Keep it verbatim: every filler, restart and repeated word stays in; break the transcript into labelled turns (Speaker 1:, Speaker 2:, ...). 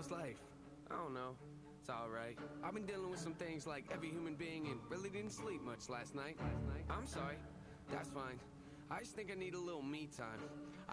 Speaker 1: how's life? I don't know. It's alright. I've been dealing with some things like every human being and really didn't sleep much last night. I'm sorry. That's fine. I just think I need a little me time.